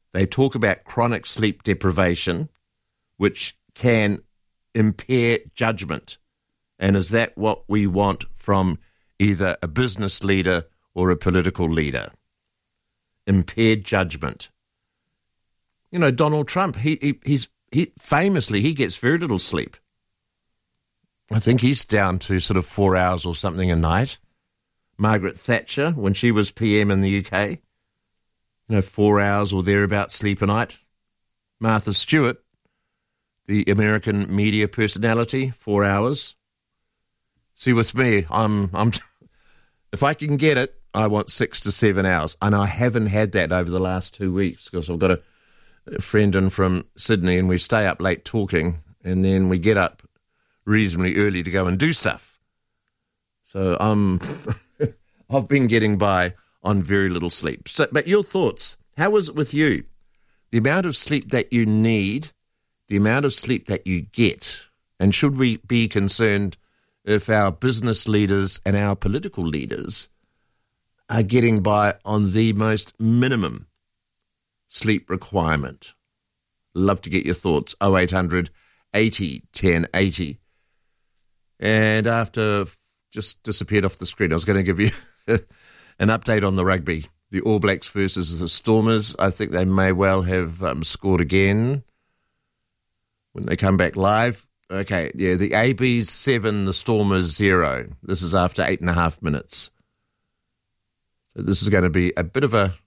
They talk about chronic sleep deprivation, which can impair judgment. And is that what we want from either a business leader or a political leader? Impaired judgment. You know, Donald Trump, he famously, he gets very little sleep. I think he's down to sort of 4 hours or something a night. Margaret Thatcher, when she was PM in the UK, 4 hours or thereabouts sleep a night. Martha Stewart, the American media personality, 4 hours. See, with me, I'm if I can get it, I want 6 to 7 hours. And I haven't had that over the last 2 weeks because I've got a friend in from Sydney and we stay up late talking and then we get up reasonably early to go and do stuff. So I've been getting by on very little sleep. So, but your thoughts, how is it with you? The amount of sleep that you need, the amount of sleep that you get, and should we be concerned if our business leaders and our political leaders are getting by on the most minimum sleep requirement? Love to get your thoughts. 0800 80 10 80. And after just disappeared off the screen, I was going to give you an update on the rugby. The All Blacks versus the Stormers. I think they may well have scored again when they come back live. Okay, yeah, the ABs 7, the Stormers 0. This is after 8.5 minutes. So this is going to be a bit of a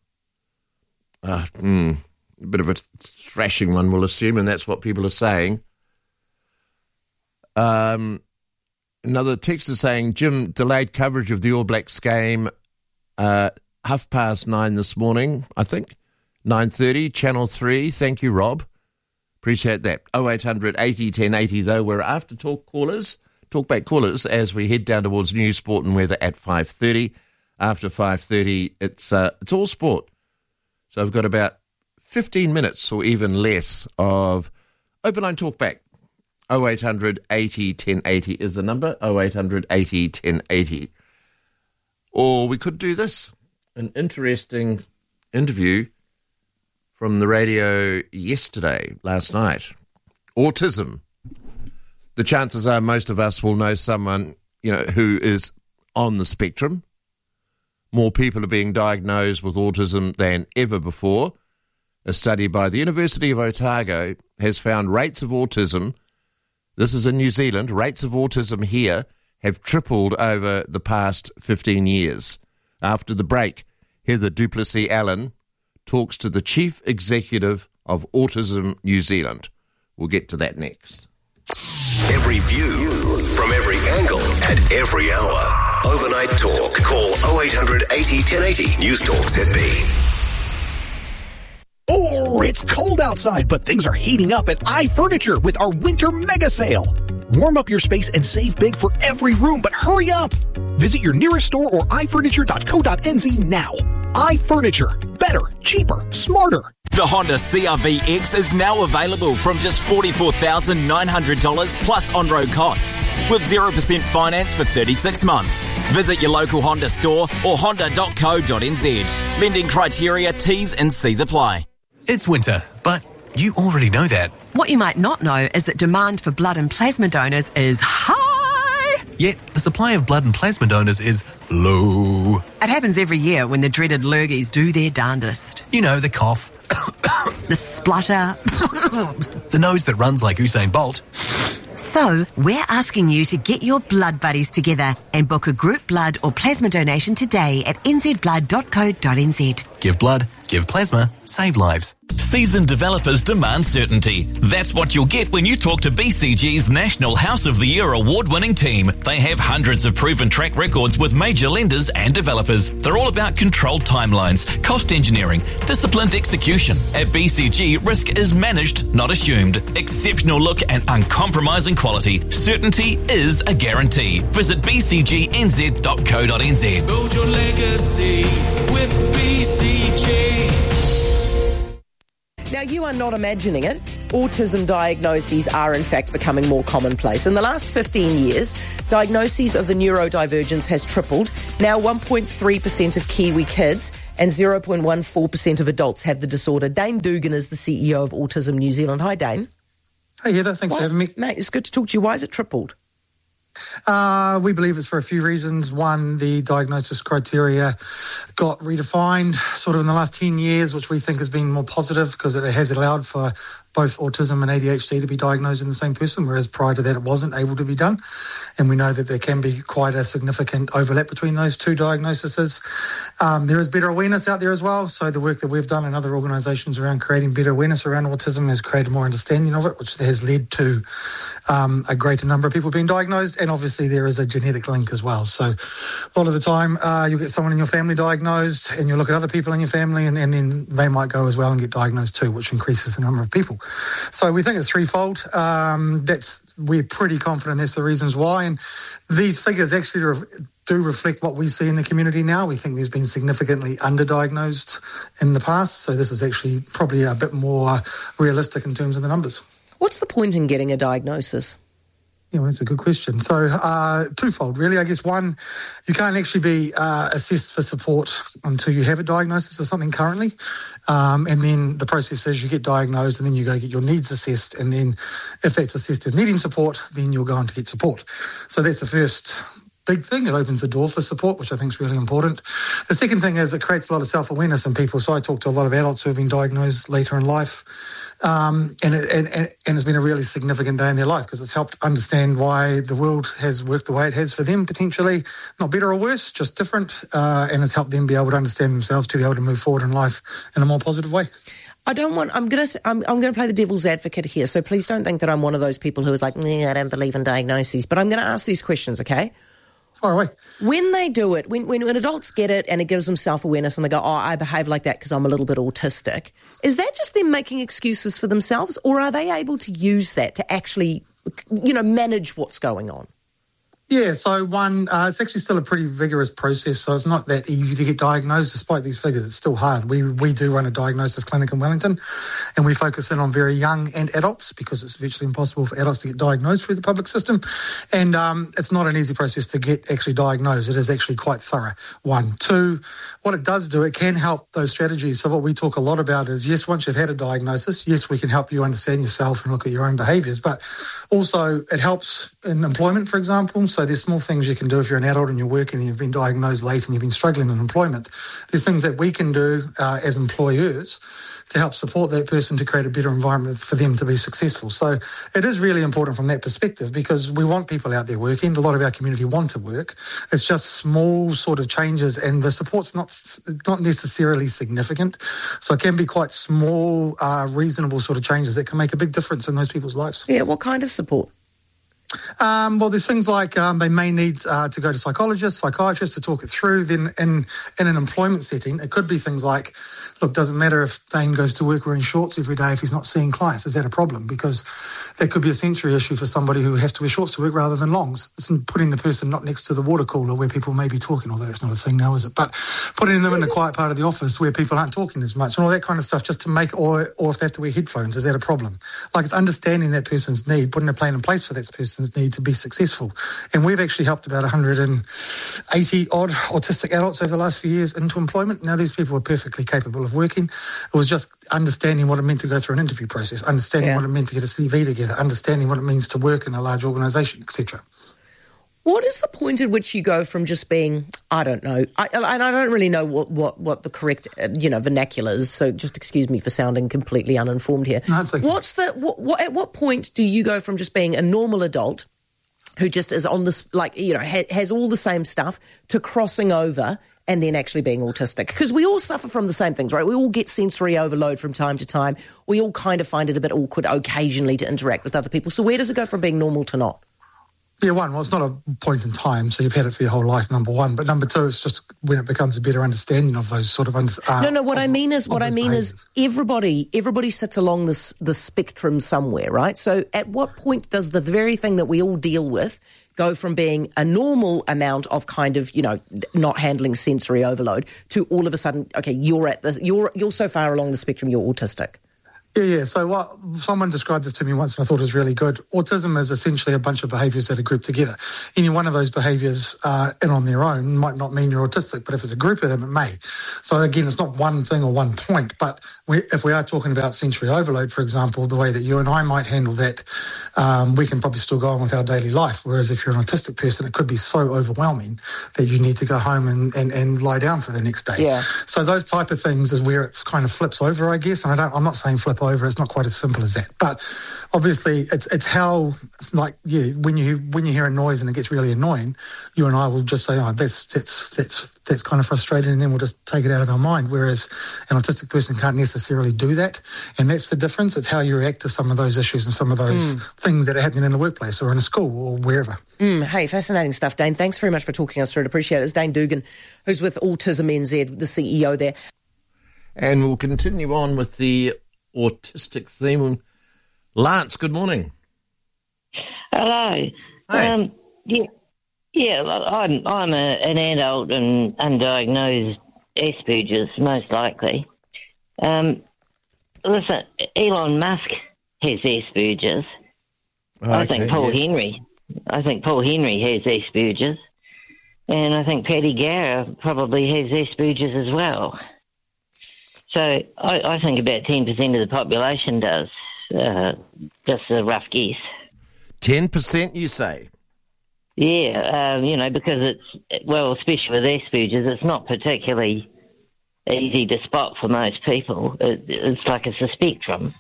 thrashing, one will assume, and that's what people are saying. Another text is saying, Jim, delayed coverage of the All Blacks game, 9:30 this morning, I think. 9:30, Channel 3. Thank you, Rob. Appreciate that. 0800 80 10 80, though. We're after talkback callers, as we head down towards news, sport and weather at 5:30. After 5:30, it's all sport. So I've got about 15 minutes or even less of open line talkback. 0800 80 10 80 is the number. 0800 80 10 80. Or we could do this. An interesting interview from the radio last night. Autism. The chances are most of us will know someone, who is on the spectrum. More people are being diagnosed with autism than ever before. A study by the University of Otago has found rates of autism, this is in New Zealand, rates of autism here have tripled over the past 15 years. After the break, Heather Duplessis-Allen talks to the Chief Executive of Autism New Zealand. We'll get to that next. Every view, from every angle, at every hour. Overnight Talk. Call 0800 80 1080. News Talk ZB. Oh, it's cold outside, but things are heating up at iFurniture with our winter mega sale. Warm up your space and save big for every room, but hurry up. Visit your nearest store or ifurniture.co.nz now. iFurniture. Better, cheaper, smarter. The Honda CR-V X is now available from just $44,900 plus on-road costs with 0% finance for 36 months. Visit your local Honda store or honda.co.nz. Lending criteria, T's and C's apply. It's winter, but you already know that. What you might not know is that demand for blood and plasma donors is high. Yet the supply of blood and plasma donors is low. It happens every year when the dreaded lurgies do their darndest. You know, the cough. The splutter. The nose that runs like Usain Bolt. So, we're asking you to get your blood buddies together and book a group blood or plasma donation today at nzblood.co.nz. Give blood, give plasma, save lives. Seasoned developers demand certainty. That's what you'll get when you talk to BCG's National House of the Year award-winning team. They have hundreds of proven track records with major lenders and developers. They're all about controlled timelines, cost engineering, disciplined execution. At BCG, risk is managed, not assumed. Exceptional look and uncompromising quality. Certainty is a guarantee. Visit bcgnz.co.nz. Build your legacy with BCG. Now, you are not imagining it. Autism diagnoses are, in fact, becoming more commonplace. In the last 15 years, diagnoses of the neurodivergence has tripled. Now, 1.3% of Kiwi kids and 0.14% of adults have the disorder. Dane Dugan is the CEO of Autism New Zealand. Hi, Dane. Hey, Heather. Thanks for having me. Mate, it's good to talk to you. Why is it tripled? We believe it's for a few reasons. One, the diagnosis criteria got redefined sort of in the last 10 years, which we think has been more positive because it has allowed for both autism and ADHD to be diagnosed in the same person, whereas prior to that it wasn't able to be done. And we know that there can be quite a significant overlap between those two diagnoses. There is better awareness out there as well. So the work that we've done in other organisations around creating better awareness around autism has created more understanding of it, which has led to a greater number of people being diagnosed. And obviously there is a genetic link as well. So a lot of the time you'll get someone in your family diagnosed and you'll look at other people in your family and then they might go as well and get diagnosed too, which increases the number of people. So we think it's threefold. We're pretty confident that's the reasons why. And these figures actually do reflect what we see in the community now. We think there's been significantly underdiagnosed in the past. So this is actually probably a bit more realistic in terms of the numbers. What's the point in getting a diagnosis? Yeah, well, that's a good question. So twofold, really. I guess one, you can't actually be assessed for support until you have a diagnosis of something currently. And then the process is you get diagnosed and then you go get your needs assessed. And then if that's assessed as needing support, then you'll go on to get support. So that's the first big thing. It opens the door for support, which I think is really important. The second thing is it creates a lot of self-awareness in people. So I talk to a lot of adults who have been diagnosed later in life. And it's been a really significant day in their life because it's helped understand why the world has worked the way it has for them, potentially not better or worse, just different. And it's helped them be able to understand themselves to be able to move forward in life in a more positive way. I'm going to play the devil's advocate here. So please don't think that I'm one of those people who is like, I don't believe in diagnoses. But I'm going to ask these questions, okay? Far away. When they do it, when adults get it and it gives them self-awareness and they go, I behave like that because I'm a little bit autistic, is that just them making excuses for themselves or are they able to use that to actually, manage what's going on? Yeah, so one, it's actually still a pretty vigorous process, so it's not that easy to get diagnosed. Despite these figures, it's still hard. We do run a diagnosis clinic in Wellington, and we focus in on very young and adults because it's virtually impossible for adults to get diagnosed through the public system. And it's not an easy process to get actually diagnosed. It is actually quite thorough, one. Two, what it does do, it can help those strategies. So what we talk a lot about is, yes, once you've had a diagnosis, yes, we can help you understand yourself and look at your own behaviours, but also it helps in employment, for example. So there's small things you can do if you're an adult and you're working and you've been diagnosed late and you've been struggling in employment. There's things that we can do as employers to help support that person to create a better environment for them to be successful. So it is really important from that perspective because we want people out there working. A lot of our community want to work. It's just small sort of changes and the support's not necessarily significant. So it can be quite small, reasonable sort of changes that can make a big difference in those people's lives. Yeah, what kind of support? Well, there's things like they may need to go to psychologists, psychiatrists to talk it through. Then in an employment setting, it could be things like, look, doesn't matter if Dane goes to work wearing shorts every day if he's not seeing clients. Is that a problem? Because that could be a sensory issue for somebody who has to wear shorts to work rather than longs. It's putting the person not next to the water cooler where people may be talking, although it's not a thing now, is it? But putting them in the quiet part of the office where people aren't talking as much and all that kind of stuff just to make, or if they have to wear headphones, is that a problem? Like it's understanding that person's need, putting a plan in place for that person's need to be successful. And we've actually helped about 180 odd autistic adults over the last few years into employment. Now these people are perfectly capable of working. It was just understanding what it meant to go through an interview process, understanding what it meant to get a CV together, understanding what it means to work in a large organisation, etc. What is the point at which you go from just being, I don't know, I don't really know what the correct, vernacular is, so just excuse me for sounding completely uninformed here. No, it's okay. At what point do you go from just being a normal adult who just is on this, has all the same stuff to crossing over and then actually being autistic? Because we all suffer from the same things, right? We all get sensory overload from time to time. We all kind of find it a bit awkward occasionally to interact with other people. So where does it go from being normal to not? Yeah, one, well, it's not a point in time, so you've had it for your whole life, number one. But number two, it's just when it becomes a better understanding of those sort of What I mean is everybody sits along the spectrum somewhere, right? So at what point does the very thing that we all deal with go from being a normal amount of kind of, not handling sensory overload to all of a sudden, okay, you're so far along the spectrum, you're autistic? Yeah. So what someone described this to me once, and I thought it was really good. Autism is essentially a bunch of behaviours that are grouped together. Any one of those behaviours in on their own might not mean you're autistic, but if it's a group of them, it may. So again, it's not one thing or one point, but if we are talking about sensory overload, for example, the way that you and I might handle that, we can probably still go on with our daily life. Whereas if you're an autistic person, it could be so overwhelming that you need to go home and lie down for the next day. Yeah. So those type of things is where it kind of flips over, I guess. And I'm not saying flip over, it's not quite as simple as that. But obviously it's how, like, yeah, when you hear a noise and it gets really annoying, you and I will just say, oh, that's kind of frustrating, and then we'll just take it out of our mind. Whereas an autistic person can't necessarily do that. And that's the difference. It's how you react to some of those issues and some of those things that are happening in the workplace or in a school or wherever. Hey, fascinating stuff, Dane. Thanks very much for talking us through it. Appreciate it. It's Dane Dugan, who's with Autism NZ, the CEO there. And we'll continue on with the autistic theme. Lance, good morning. Hello. Hi. I'm an adult and undiagnosed Asperger's, most likely. Listen, Elon Musk has Asperger's. I think Paul Henry has Asperger's, and I think Paddy Gower probably has Asperger's as well. So I think about 10% of the population does. Just a rough guess. 10%, you say? Yeah, because especially with Asperger's, it's not particularly easy to spot for most people. It's like it's a spectrum.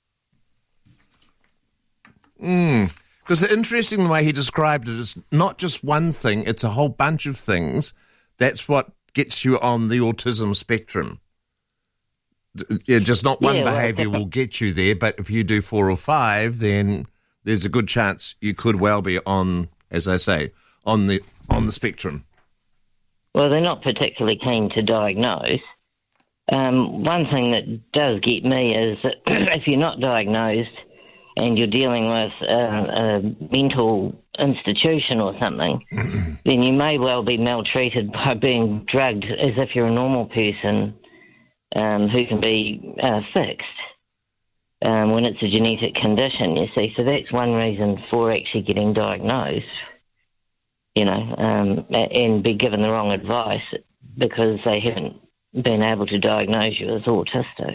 Because the interesting way he described it is not just one thing, it's a whole bunch of things. That's what gets you on the autism spectrum. Yeah, just not one behaviour will get you there, but if you do 4 or 5, then there's a good chance you could well be on, as I say, on the spectrum. Well, they're not particularly keen to diagnose. One thing that does get me is that if you're not diagnosed and you're dealing with a mental institution or something, then you may well be maltreated by being drugged as if you're a normal person who can be fixed when it's a genetic condition, you see. So that's one reason for actually getting diagnosed, and be given the wrong advice because they haven't been able to diagnose you as autistic.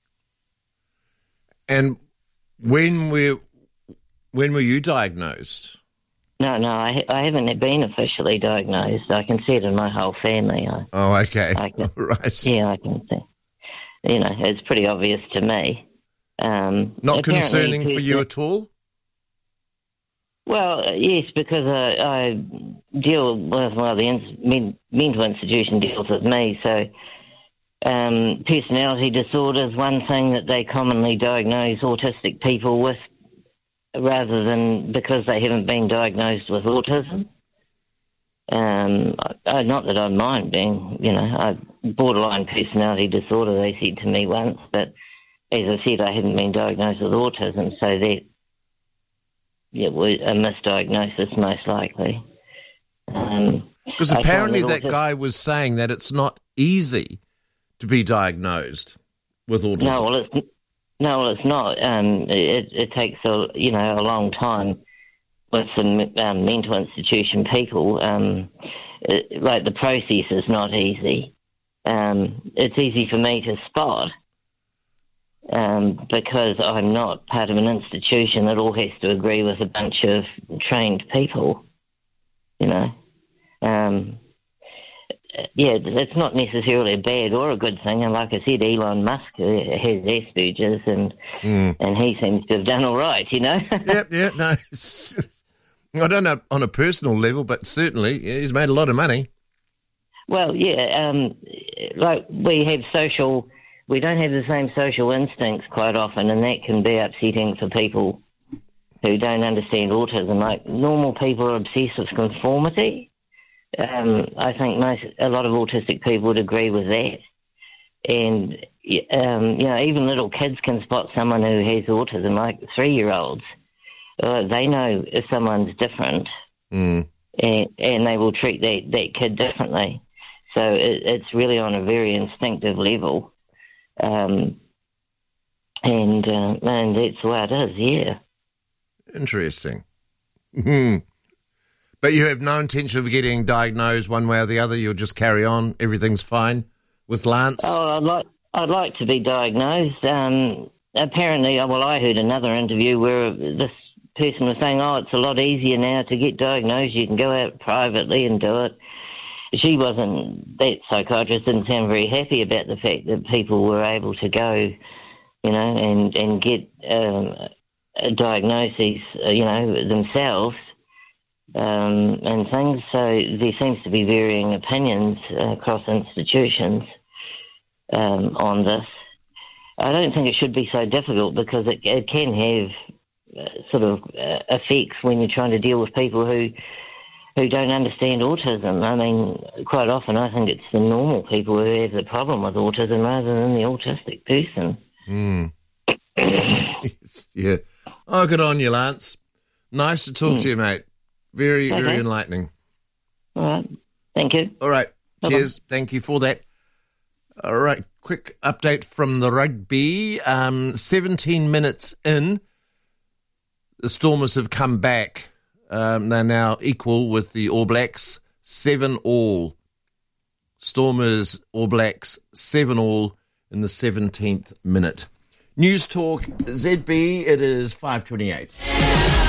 And when were you diagnosed? No, I haven't been officially diagnosed. I can see it in my whole family. Okay. Right. Yeah, I can see. It's pretty obvious to me. Not concerning for you at all? Well, yes, because I deal with, the mental institution deals with me, so personality disorder is one thing that they commonly diagnose autistic people with, rather than because they haven't been diagnosed with autism. Not that I mind being, a borderline personality disorder, they said to me once, but as I said, I hadn't been diagnosed with autism, so that was a misdiagnosis most likely. Because apparently that guy was saying that it's not easy to be diagnosed with autism. No, it's not. It takes a long time with some mental institution people. Like the process is not easy. It's easy for me to spot because I'm not part of an institution that all has to agree with a bunch of trained people. It's not necessarily a bad or a good thing. And like I said, Elon Musk has Asperger's, and he seems to have done all right, Yep, no. I don't know on a personal level, but certainly he's made a lot of money. Well, like we don't have the same social instincts quite often, and that can be upsetting for people who don't understand autism. Like normal people are obsessed with conformity. I think a lot of autistic people would agree with that. And, even little kids can spot someone who has autism, like 3-year-olds. They know if someone's different and they will treat that kid differently. So it's really on a very instinctive level. And And that's the way it is, yeah. Interesting. But you have no intention of getting diagnosed one way or the other? You'll just carry on, everything's fine with Lance? Oh, I'd like to be diagnosed. Apparently, I heard another interview where this person was saying, it's a lot easier now to get diagnosed. You can go out privately and do it. That psychiatrist didn't sound very happy about the fact that people were able to go, and get diagnoses, themselves and things. So there seems to be varying opinions across institutions on this. I don't think it should be so difficult because it can have effects when you're trying to deal with people who don't understand autism. I mean, quite often I think it's the normal people who have the problem with autism rather than the autistic person. Yes, yeah. Oh, good on you, Lance. Nice to talk to you, mate. Very, very enlightening. All right. Thank you. All right. Bye-bye. Cheers. Thank you for that. All right. Quick update from the rugby. 17 minutes in, the Stormers have come back. They're now equal with the All Blacks, 7-all. Stormers, All Blacks, 7-all in the 17th minute. News Talk ZB, it is 5:28.